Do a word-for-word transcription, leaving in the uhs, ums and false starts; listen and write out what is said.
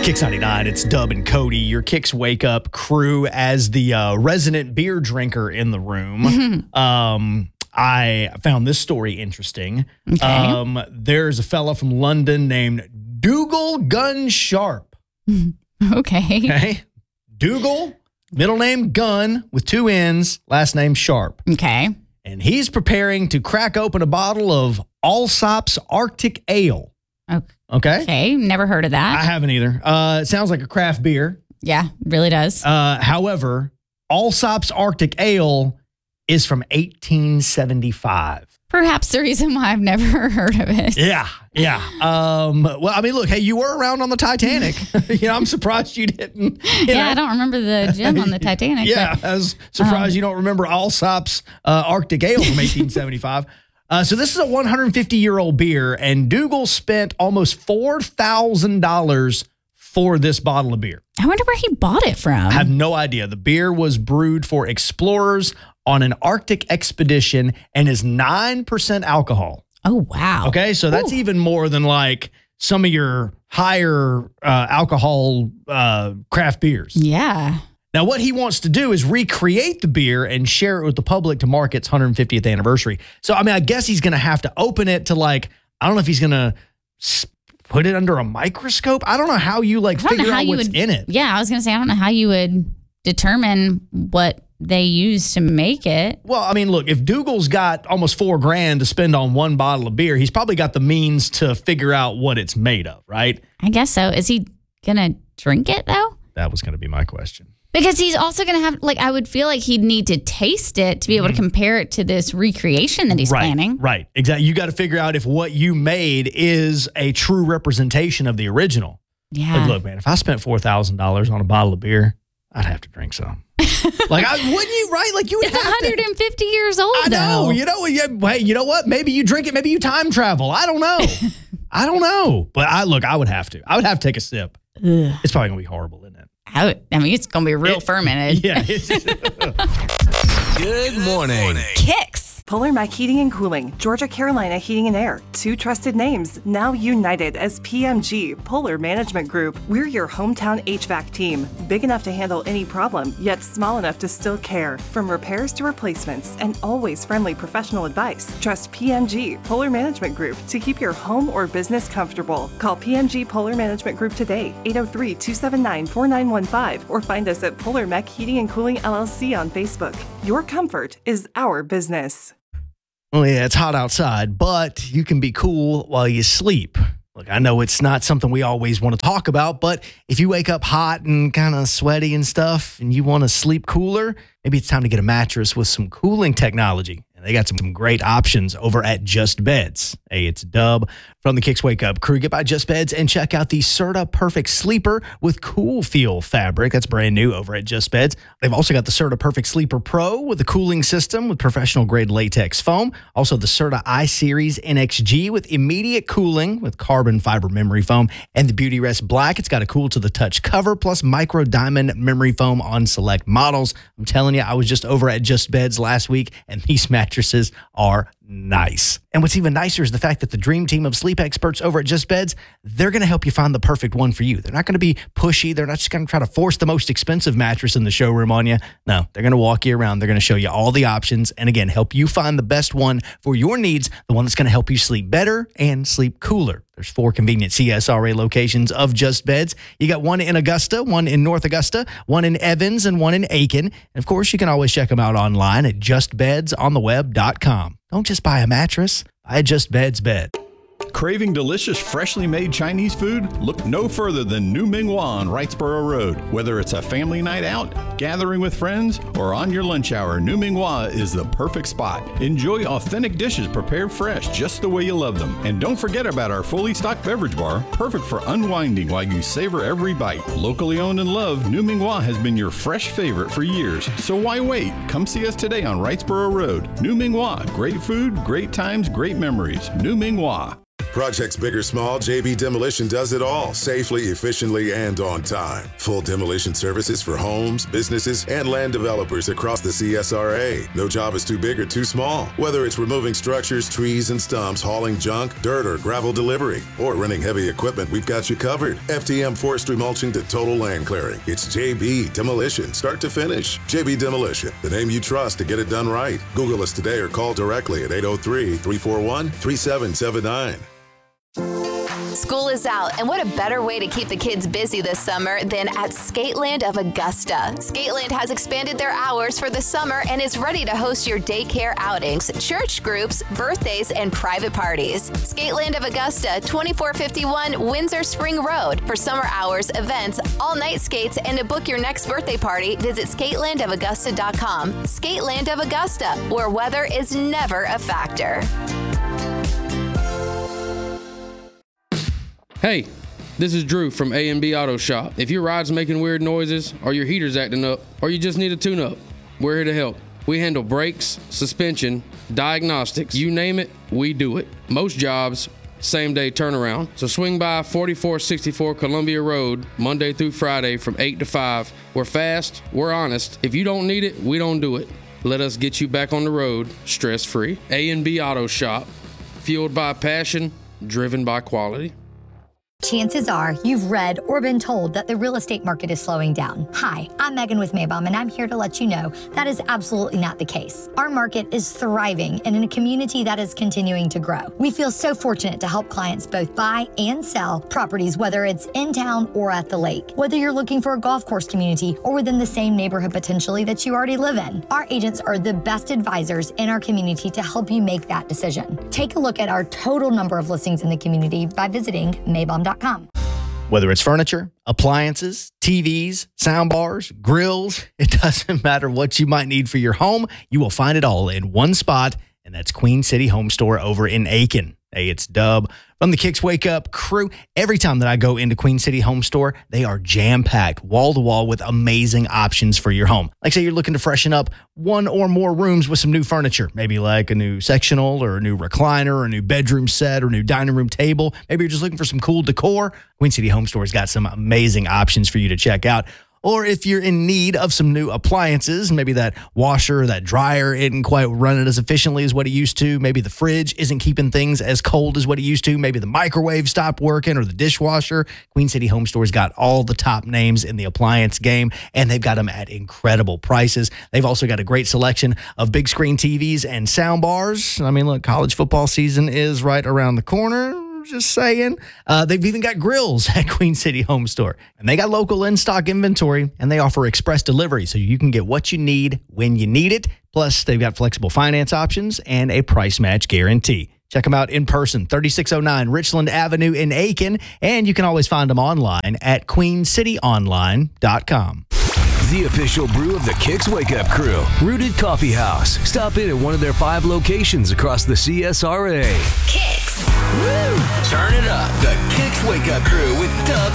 Kicks ninety-nine, it's Dub and Cody, your Kicks Wake Up crew as the uh, resident beer drinker in the room. um, I found this story interesting. Okay. Um, there's a fella from London named Dougal Gunn Sharp. Okay. Okay. Dougal, middle name Gunn with two N's, last name Sharp. Okay. And he's preparing to crack open a bottle of Allsop's Arctic Ale. Okay. Okay. Okay. Never heard of that. I haven't either. Uh, it sounds like a craft beer. Yeah, really does. Uh, however, Allsop's Arctic Ale is from eighteen seventy-five. Perhaps the reason why I've never heard of it. Yeah, yeah. Um, well, I mean, look, hey, you were around on the Titanic. you know, I'm surprised you didn't. You yeah, know. I don't remember the gym on the Titanic. Yeah, but, I was surprised um, you don't remember Allsop's uh, Arctic Ale from eighteen seventy-five. Uh, so this is a one hundred fifty-year-old beer, and Dougal spent almost four thousand dollars for this bottle of beer. I wonder where he bought it from. I have no idea. The beer was brewed for explorers on an Arctic expedition and is nine percent alcohol. Oh, wow. Okay, so that's Ooh. even more than like some of your higher uh, alcohol uh, craft beers. Yeah. Now, what he wants to do is recreate the beer and share it with the public to mark its one hundred fiftieth anniversary. So, I mean, I guess he's going to have to open it to like, I don't know if he's going to put it under a microscope. I don't know how you like figure out what's would, in it. Yeah, I was going to say, I don't know how you would determine what they use to make it. Well, I mean, look, if Dougal's got almost four grand to spend on one bottle of beer, he's probably got the means to figure out what it's made of, right? I guess so. Is he going to drink it, though? That was going to be my question. Because he's also going to have, like, I would feel like he'd need to taste it to be able to compare it to this recreation that he's right, planning. Right, exactly. You got to figure out if what you made is a true representation of the original. Yeah. Like, look, man, if I spent four thousand dollars on a bottle of beer, I'd have to drink some. Like, I, wouldn't you, right? Like, you would It's have one hundred fifty to, years old, I know. though. You know, you, hey, you know what? Maybe you drink it. Maybe you time travel. I don't know. I don't know. But I look, I would have to. I would have to take a sip. Ugh. It's probably going to be horrible, isn't it? I, would, I mean, it's going to be real It- fermented. Yeah. It's, Good morning. Kicks. Polar Mac Heating and Cooling, Georgia Carolina Heating and Air. Two trusted names, now united as P M G, Polar Management Group. We're your hometown H V A C team. Big enough to handle any problem, yet small enough to still care. From repairs to replacements, and always friendly professional advice. Trust P M G, Polar Management Group, to keep your home or business comfortable. Call P M G Polar Management Group today, eight oh three, two seven nine, four nine one five, or find us at Polar Mac Heating and Cooling L L C on Facebook. Your comfort is our business. well, yeah, it's hot outside, but you can be cool while you sleep. Look, I know it's not something we always want to talk about, but if you wake up hot and kind of sweaty and stuff and you want to sleep cooler, maybe it's time to get a mattress with some cooling technology. And they got some great options over at Just Beds. Hey, it's Dub from the Kicks Wake Up crew. Get by Just Beds and check out the Serta Perfect Sleeper with Cool Feel fabric. That's brand new over at Just Beds. They've also got the Serta Perfect Sleeper Pro with a cooling system with professional grade latex foam. Also the Serta I-Series N X G with immediate cooling with carbon fiber memory foam. And the Beauty Rest Black. It's got a cool to the touch cover plus micro diamond memory foam on select models. I'm telling you, I was just over at Just Beds last week and these mattresses are nice. And what's even nicer is the fact that the dream team of sleep experts over at Just Beds, they're going to help you find the perfect one for you. They're not going to be pushy. They're not just going to try to force the most expensive mattress in the showroom on you. No, they're going to walk you around. They're going to show you all the options and, again, help you find the best one for your needs, the one that's going to help you sleep better and sleep cooler. There's four convenient C S R A locations of Just Beds. You got one in Augusta, one in North Augusta, one in Evans, and one in Aiken. And, of course, you can always check them out online at just beds on the web dot com. Don't just buy a mattress, buy a Just Beds bed. Craving delicious, freshly made Chinese food? Look no further than New Ming Hua on Wrightsboro Road. Whether it's a family night out, gathering with friends, or on your lunch hour, New Ming Hua is the perfect spot. Enjoy authentic dishes prepared fresh, just the way you love them. And don't forget about our fully stocked beverage bar, perfect for unwinding while you savor every bite. Locally owned and loved, New Ming Hua has been your fresh favorite for years. So why wait? Come see us today on Wrightsboro Road. New Ming Hua, great food, great times, great memories. New Ming Hua. Projects big or small, J B Demolition does it all, safely, efficiently, and on time. Full demolition services for homes, businesses, and land developers across the C S R A. No job is too big or too small. Whether it's removing structures, trees, and stumps, hauling junk, dirt, or gravel delivery, or renting heavy equipment, we've got you covered. F T M forestry mulching to total land clearing. It's J B Demolition, start to finish. J B Demolition, the name you trust to get it done right. Google us today or call directly at eight oh three, three four one, three seven seven nine. School is out, and what a better way to keep the kids busy this summer than at Skateland of Augusta. Skateland has expanded their hours for the summer and is ready to host your daycare outings, church groups, birthdays, and private parties. Skateland of Augusta, twenty-four fifty-one Windsor Spring Road. For summer hours, events, all-night skates, and to book your next birthday party, visit skateland of augusta dot com. Skateland of Augusta, where weather is never a factor. Hey, this is Drew from A and B Auto Shop. If your ride's making weird noises, or your heater's acting up, or you just need a tune-up, we're here to help. We handle brakes, suspension, diagnostics, you name it, we do it. Most jobs, same-day turnaround. So swing by forty-four sixty-four Columbia Road, Monday through Friday from eight to five. We're fast, we're honest. If you don't need it, we don't do it. Let us get you back on the road, stress-free. A and B Auto Shop, fueled by passion, driven by quality. Chances are you've read or been told that the real estate market is slowing down. Hi, I'm Megan with Maybaum, and I'm here to let you know that is absolutely not the case. Our market is thriving and in a community that is continuing to grow. We feel so fortunate to help clients both buy and sell properties, whether it's in town or at the lake. Whether you're looking for a golf course community or within the same neighborhood potentially that you already live in, our agents are the best advisors in our community to help you make that decision. Take a look at our total number of listings in the community by visiting Maybaum dot com. Whether it's furniture, appliances, T Vs, soundbars, grills, it doesn't matter what you might need for your home, you will find it all in one spot, and that's Queen City Home Store over in Aiken. Hey, it's Dub from the Kicks Wake Up crew. Every time that I go into Queen City Home Store, they are jam-packed, wall-to-wall with amazing options for your home. Like say you're looking to freshen up one or more rooms with some new furniture, maybe like a new sectional or a new recliner or a new bedroom set or new dining room table. Maybe you're just looking for some cool decor. Queen City Home Store's got some amazing options for you to check out. Or if you're in need of some new appliances, maybe that washer or that dryer isn't quite running as efficiently as what it used to. Maybe the fridge isn't keeping things as cold as what it used to. Maybe the microwave stopped working or the dishwasher. Queen City Home Store's got all the top names in the appliance game, and they've got them at incredible prices. They've also got a great selection of big screen T Vs and sound bars. I mean, look, college football season is right around the corner. Just saying. Uh, they've even got grills at Queen City Home Store. And they got local in-stock inventory, and they offer express delivery, so you can get what you need when you need it. Plus, they've got flexible finance options and a price match guarantee. Check them out in person, thirty-six oh nine Richland Avenue in Aiken, and you can always find them online at queen city online dot com. The official brew of the Kicks Wake Up crew, Rooted Coffee House. Stop in at one of their five locations across the C S R A. Kicks. Woo! Turn it up. The Kicks Wake Up crew with Dub